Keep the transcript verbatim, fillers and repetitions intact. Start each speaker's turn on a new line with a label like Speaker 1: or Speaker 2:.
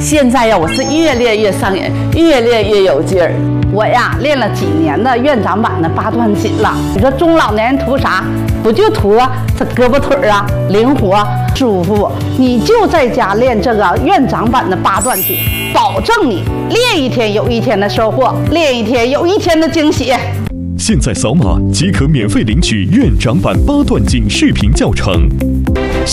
Speaker 1: 现在呀，我是越练越上瘾，越练越有劲儿。我呀，练了几年的院长版的八段锦了。你说中老年人图啥？不就图这胳膊腿儿啊灵活舒服？你就在家练这个院长版的八段锦，保证你练一天有一天的收获，练一天有一天的惊喜。
Speaker 2: 现在扫码即可免费领取院长版八段锦视频教程。